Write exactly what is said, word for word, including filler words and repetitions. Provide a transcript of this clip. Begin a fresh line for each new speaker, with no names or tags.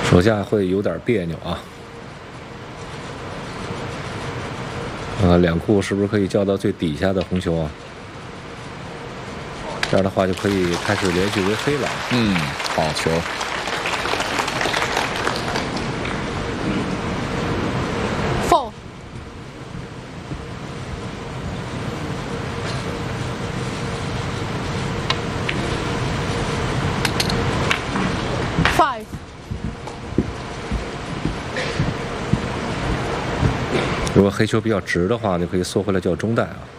手下会有点别扭啊。呃，两库是不是可以叫到最底下的红球啊？这样的话就可以开始连续为黑了。
嗯，好球。
Four。Five。
如果黑球比较直的话，就可以缩回来叫中带啊。